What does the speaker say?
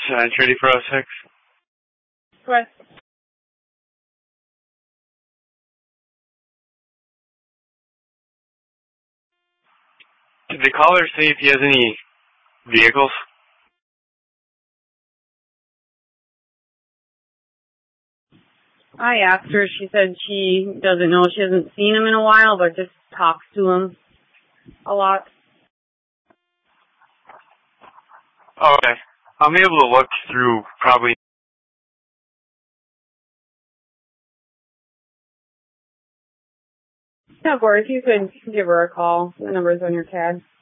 Entry 406. What? Did the caller say if he has any vehicles? I asked her. She said she doesn't know. She hasn't seen him in a while, but just talks to him a lot. Okay. I'm able to look through probably. Yeah, Boris, you could give her a call. The number's on your CAD.